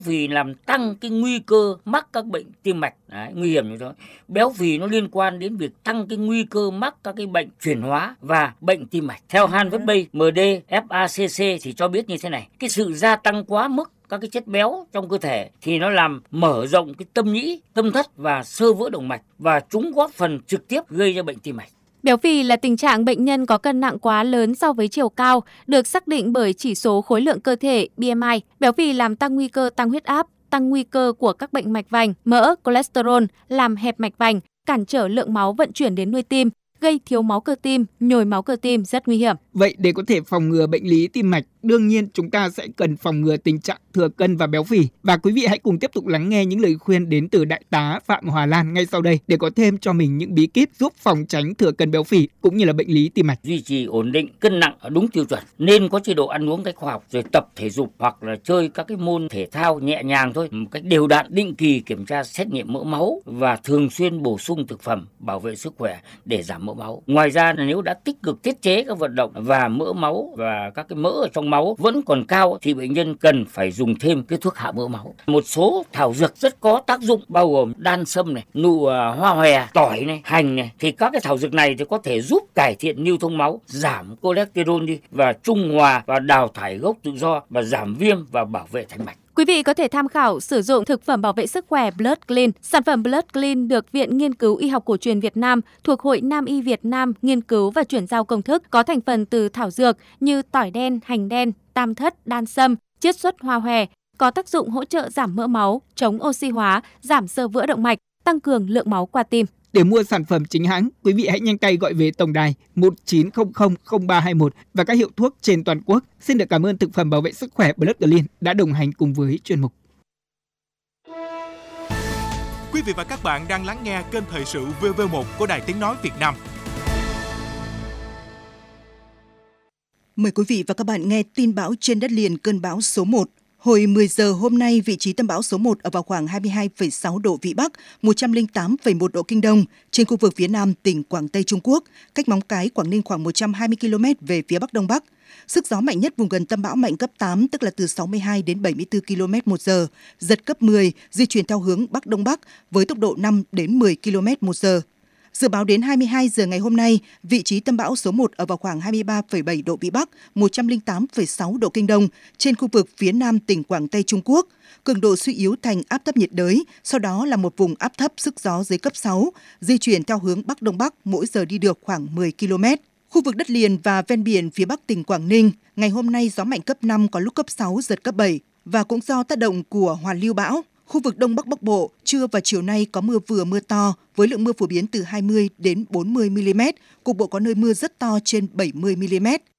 Vì làm tăng cái nguy cơ mắc các bệnh tim mạch. Đấy, nguy hiểm như thế. Béo phì nó liên quan đến việc tăng cái nguy cơ mắc các cái bệnh chuyển hóa và bệnh tim mạch. Theo Harvard Bay, MD, FACC thì cho biết như thế này, cái sự gia tăng quá mức các cái chất béo trong cơ thể thì nó làm mở rộng cái tâm nhĩ, tâm thất và xơ vữa động mạch, và chúng góp phần trực tiếp gây ra bệnh tim mạch. Béo phì là tình trạng bệnh nhân có cân nặng quá lớn so với chiều cao, được xác định bởi chỉ số khối lượng cơ thể BMI. Béo phì làm tăng nguy cơ tăng huyết áp, tăng nguy cơ của các bệnh mạch vành, mỡ, cholesterol, làm hẹp mạch vành, cản trở lượng máu vận chuyển đến nuôi tim, gây thiếu máu cơ tim, nhồi máu cơ tim rất nguy hiểm. Vậy để có thể phòng ngừa bệnh lý tim mạch, đương nhiên chúng ta sẽ cần phòng ngừa tình trạng thừa cân và béo phì. Và quý vị hãy cùng tiếp tục lắng nghe những lời khuyên đến từ Đại tá Phạm Hòa Lan ngay sau đây để có thêm cho mình những bí kíp giúp phòng tránh thừa cân béo phì cũng như là bệnh lý tim mạch. Duy trì ổn định cân nặng ở đúng tiêu chuẩn, nên có chế độ ăn uống cách khoa học, rồi tập thể dục hoặc là chơi các cái môn thể thao nhẹ nhàng thôi, một cách đều đặn, định kỳ kiểm tra xét nghiệm mỡ máu và thường xuyên bổ sung thực phẩm bảo vệ sức khỏe để giảm mỡ máu. Ngoài ra, nếu đã tích cực tiết chế các vận động và mỡ máu và các cái mỡ ở trong máu vẫn còn cao thì bệnh nhân cần phải dùng thêm cái thuốc hạ mỡ máu. Một số thảo dược rất có tác dụng bao gồm đan sâm này, nụ hoa hòe, tỏi này, hành này. Thì các cái thảo dược này thì có thể giúp cải thiện lưu thông máu, giảm cholesterol đi và trung hòa và đào thải gốc tự do và giảm viêm và bảo vệ thành mạch. Quý vị có thể tham khảo sử dụng thực phẩm bảo vệ sức khỏe Blood Clean. Sản phẩm Blood Clean được Viện Nghiên cứu Y học cổ truyền Việt Nam thuộc Hội Nam y Việt Nam nghiên cứu và chuyển giao công thức, có thành phần từ thảo dược như tỏi đen, hành đen, tam thất, đan sâm, chiết xuất hoa hòe, có tác dụng hỗ trợ giảm mỡ máu, chống oxy hóa, giảm xơ vữa động mạch, tăng cường lượng máu qua tim. Để mua sản phẩm chính hãng, quý vị hãy nhanh tay gọi về tổng đài 19000321 và các hiệu thuốc trên toàn quốc. Xin được cảm ơn thực phẩm bảo vệ sức khỏe Blood Clean đã đồng hành cùng với chuyên mục. Quý vị và các bạn đang lắng nghe kênh Thời sự VV1 của Đài Tiếng nói Việt Nam. Mời quý vị và các bạn nghe tin bão trên đất liền cơn bão số 1. Hồi 10 giờ hôm nay, vị trí tâm bão số 1 ở vào khoảng 22,6 độ Vĩ Bắc, 108,1 độ Kinh Đông, trên khu vực phía Nam tỉnh Quảng Tây Trung Quốc, cách Móng Cái, Quảng Ninh khoảng 120 km về phía Bắc Đông Bắc. Sức gió mạnh nhất vùng gần tâm bão mạnh cấp 8, tức là từ 62 đến 74 km/h, giật cấp 10, di chuyển theo hướng Bắc Đông Bắc với tốc độ 5 đến 10 km/h. Dự báo đến 22 giờ ngày hôm nay, vị trí tâm bão số 1 ở vào khoảng 23,7 độ Vĩ Bắc, 108,6 độ Kinh Đông, trên khu vực phía Nam tỉnh Quảng Tây Trung Quốc. Cường độ suy yếu thành áp thấp nhiệt đới, sau đó là một vùng áp thấp sức gió dưới cấp 6, di chuyển theo hướng Bắc Đông Bắc, mỗi giờ đi được khoảng 10 km. Khu vực đất liền và ven biển phía Bắc tỉnh Quảng Ninh, ngày hôm nay gió mạnh cấp 5, có lúc cấp 6, giật cấp 7. Và cũng do tác động của hoàn lưu bão, khu vực Đông Bắc Bắc Bộ, trưa và chiều nay có mưa vừa mưa to, với lượng mưa phổ biến từ 20 đến 40 mm, cục bộ có nơi mưa rất to trên 70 mm.